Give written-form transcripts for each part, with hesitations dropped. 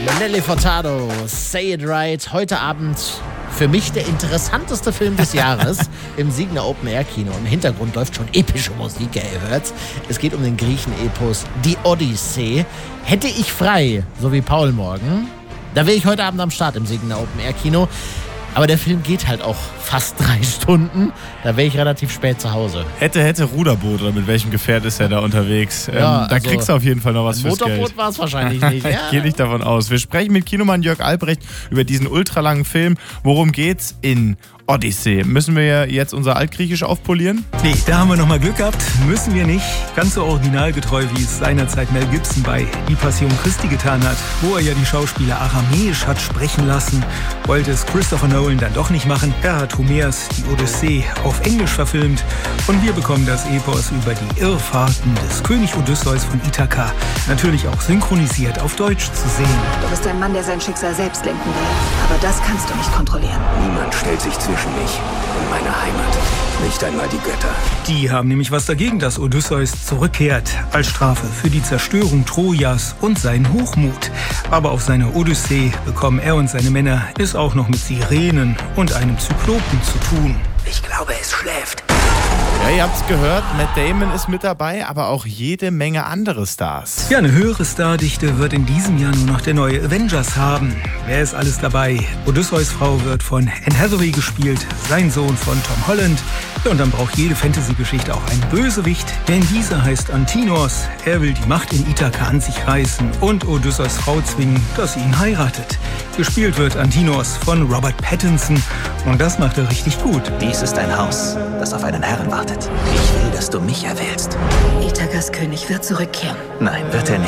Nelly Furtado, Say It Right. Heute Abend für mich der interessanteste Film des Jahres im Signa Open Air Kino. Im Hintergrund läuft schon epische Musik, ihr hört's. Es geht um den Griechen-Epos Die Odyssee. Hätte ich frei, so wie Paul morgen, da wäre ich heute Abend am Start im Signa Open Air Kino. Aber der Film geht halt auch fast 3 Stunden. Da wäre ich relativ spät zu Hause. Hätte Ruderboot oder mit welchem Gefährt ist er da unterwegs? Ja, da kriegst du auf jeden Fall noch was fürs Geld. Motorboot war es wahrscheinlich nicht. Ja. Gehe nicht davon aus. Wir sprechen mit Kinomann Jörg Albrecht über diesen ultralangen Film. Worum geht's in Odyssee? Müssen wir jetzt unser Altgriechisch aufpolieren? Nee, da haben wir nochmal Glück gehabt. Müssen wir nicht. Ganz so originalgetreu, wie es seinerzeit Mel Gibson bei Die Passion Christi getan hat, wo er ja die Schauspieler aramäisch hat sprechen lassen, wollte es Christopher Nolan dann doch nicht machen. Er hat Homers Die Odyssee auf Englisch verfilmt und wir bekommen das Epos über die Irrfahrten des König Odysseus von Ithaka natürlich auch synchronisiert auf Deutsch zu sehen. Du bist ein Mann, der sein Schicksal selbst lenken will. Aber das kannst du nicht kontrollieren. Niemand stellt sich zwischen mich und meine Heimat. Nicht einmal die Götter. Die haben nämlich was dagegen, dass Odysseus zurückkehrt, als Strafe für die Zerstörung Trojas und seinen Hochmut. Aber auf seiner Odyssee bekommen er und seine Männer es auch noch mit Sirenen und einem Zyklopen zu tun. Ich glaube, es schläft. Ja, ihr habt's gehört, Matt Damon ist mit dabei, aber auch jede Menge andere Stars. Ja, eine höhere Stardichte wird in diesem Jahr nur noch der neue Avengers haben. Wer ist alles dabei? Odysseus Frau wird von Anne Hathaway gespielt, sein Sohn von Tom Holland. Ja, und dann braucht jede Fantasy-Geschichte auch einen Bösewicht, denn dieser heißt Antinos. Er will die Macht in Ithaka an sich reißen und Odysseus Frau zwingen, dass sie ihn heiratet. Gespielt wird Antinos von Robert Pattinson und das macht er richtig gut. Dies ist ein Haus, das auf einen Herrn wartet. Ich will, dass du mich erwählst. Ithakas König wird zurückkehren. Nein, wird er nicht.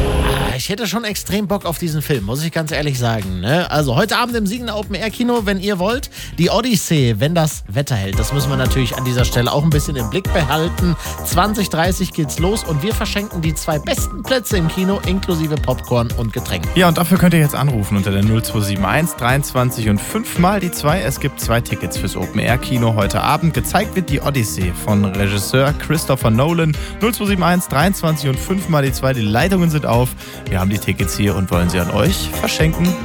Ich hätte schon extrem Bock auf diesen Film, muss ich ganz ehrlich sagen. Ne? Also heute Abend im Signa Open Air Kino, wenn ihr wollt. Die Odyssee, wenn das Wetter hält. Das müssen wir natürlich an dieser Stelle auch ein bisschen im Blick behalten. 20:30 geht's los und wir verschenken die 2 besten Plätze im Kino inklusive Popcorn und Getränk. Ja, und dafür könnt ihr jetzt anrufen unter der 0271 23 und 5 mal die 2. Es gibt 2 Tickets fürs Open Air Kino heute Abend. Gezeigt wird die Odyssee von Regisseur Christopher Nolan. 0271 23 und 5 mal die 2. Die Leitungen sind auf. Wir haben die Tickets hier und wollen sie an euch verschenken.